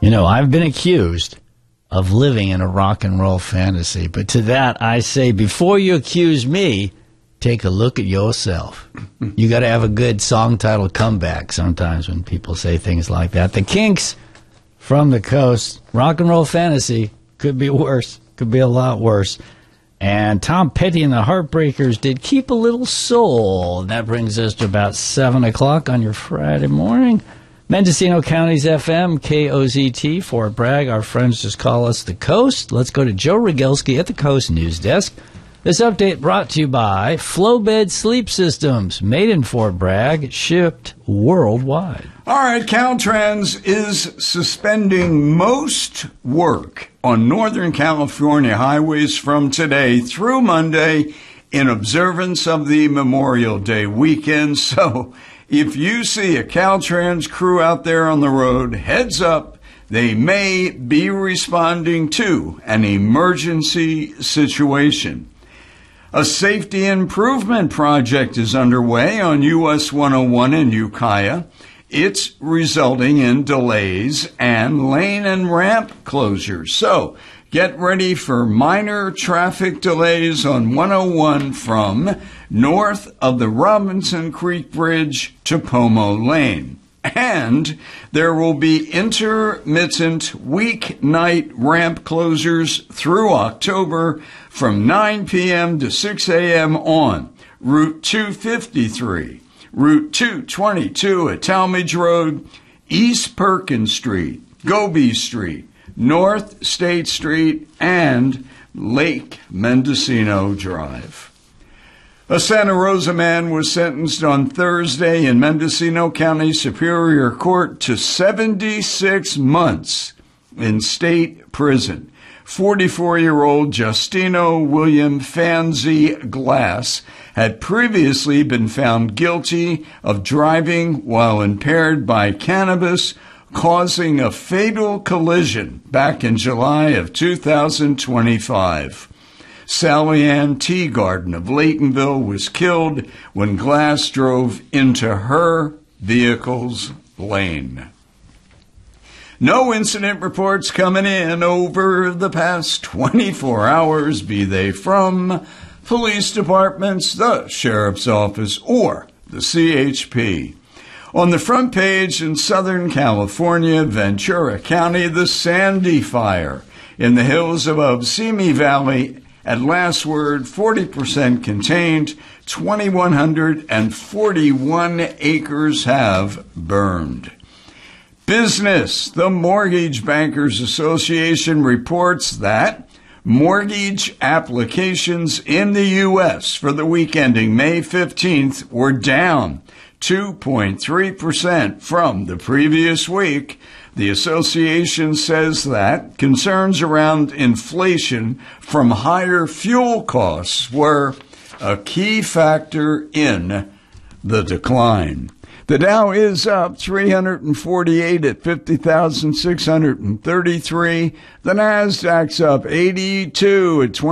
You know, I've been accused of living in a rock and roll fantasy, but to that I say, before you accuse me, take a look at yourself. You got to have a good song title comeback sometimes when people say things like that. The Kinks from the Coast, rock and roll fantasy, could be worse, could be a lot worse. And Tom Petty and the Heartbreakers did Keep a Little Soul. That brings us to about 7 o'clock on your Friday morning. Mendocino County's FM, KOZT, Fort Bragg. Our friends just call us the Coast. Let's go to Joe Rogelski at the Coast News Desk. This update brought to you by Flowbed Sleep Systems, made in Fort Bragg, shipped worldwide. All right, Caltrans is suspending most work on Northern California highways from today through Monday in observance of the Memorial Day weekend. So if you see a Caltrans crew out there on the road, heads up, they may be responding to an emergency situation. A safety improvement project is underway on US 101 in Ukiah. It's resulting in delays and lane and ramp closures. So get ready for minor traffic delays on 101 from north of the Robinson Creek Bridge to Pomo Lane. And there will be intermittent weeknight ramp closures through October from 9 p.m. to 6 a.m. on Route 253, Route 222 at Talmadge Road, East Perkins Street, Gobi Street, North State Street, and Lake Mendocino Drive. A Santa Rosa man was sentenced on Thursday in Mendocino County Superior Court to 76 months in state prison. 44-year-old Justino William Fanzi Glass had previously been found guilty of driving while impaired by cannabis, causing a fatal collision back in July of 2025. Sally Ann Teagarden of Laytonville was killed when Glass drove into her vehicle's lane. No incident reports coming in over the past 24 hours, be they from police departments, the sheriff's office, or the CHP. On the front page in Southern California, Ventura County, the Sandy Fire in the hills above Simi Valley. At last word, 40% contained, 2,141 acres have burned. Business. The Mortgage Bankers Association reports that mortgage applications in the U.S. for the week ending May 15th were down 2.3% from the previous week. The association says that concerns around inflation from higher fuel costs were a key factor in the decline. The Dow is up 348 at 50,633. The Nasdaq's up 82 at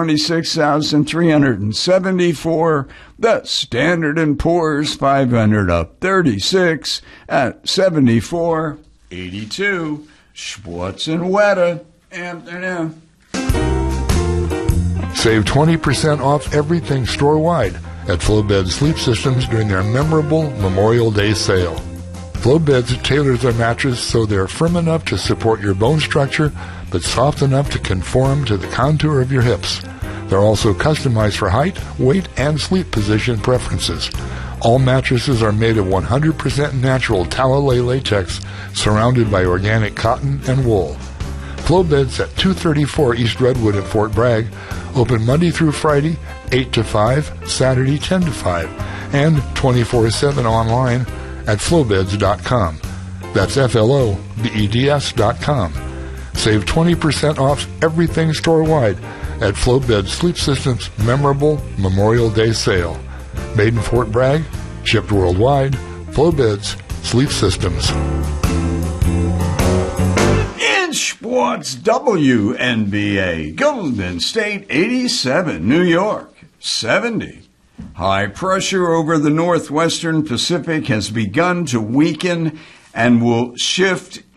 26,374. The Standard & Poor's 500 up 36 at 74.82. Schwartz and Weta, afternoon. Save 20% off everything store-wide at Flowbed Sleep Systems during their memorable Memorial Day sale. Flowbeds tailors their mattress so they're firm enough to support your bone structure, but soft enough to conform to the contour of your hips. They're also customized for height, weight, and sleep position preferences. All mattresses are made of 100% natural Talalay latex, surrounded by organic cotton and wool. Flowbeds at 234 East Redwood in Fort Bragg, open Monday through Friday, 8 to 5, Saturday 10 to 5, and 24/7 online at flowbeds.com. That's FLOBEDS.com. Save 20% off everything store-wide at Flowbed Sleep Systems' memorable Memorial Day sale. Made in Fort Bragg, shipped worldwide, Flowbeds Sleep Systems. In sports, WNBA, Golden State 87, New York 70. High pressure over the northwestern Pacific has begun to weaken and will shift